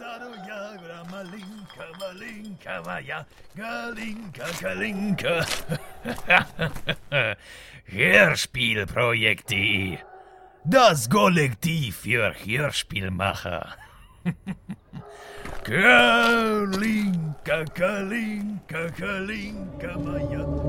Jagra, Malinka, Malinka, Maja, Galinka, Kalinka. Hörspielprojekt.de. Das Kollektiv für Hörspielmacher. Kalinka, Kalinka, Kalinka, Maja.